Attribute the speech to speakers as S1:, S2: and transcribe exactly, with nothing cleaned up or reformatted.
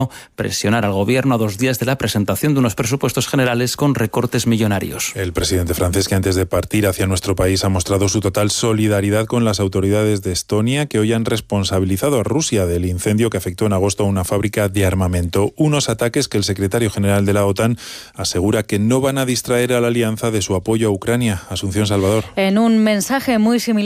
S1: presionar al gobierno a dos días de la presentación de unos presupuestos generales con recortes millonarios.
S2: El presidente francés, que antes de partir hacia nuestro país ha mostrado su total solidaridad con las autoridades de Estonia, que hoy han responsabilizado a Rusia del incendio que afectó en agosto a una fábrica de armamento. Unos ataques que el secretario general de la OTAN asegura que no van a distraer a la alianza de su apoyo a Ucrania. Asunción Salvador.
S3: En un mensaje muy similar